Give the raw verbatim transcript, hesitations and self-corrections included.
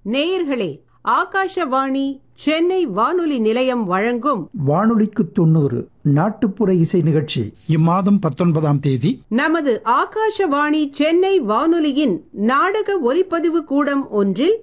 நேயர்களே, ஆகாஷவாணி சென்னை வானொலி நிலையம் வழங்கும் வானொலிக்கு தொண்ணூறு நாட்டுப்புற இசை நிகழ்ச்சி இம்மாதம் பத்தொன்பதாம் தேதி நமது ஆகாஷவாணி சென்னை வானொலியின் நாடக ஒலிப்பதிவு கூடம் ஒன்றில்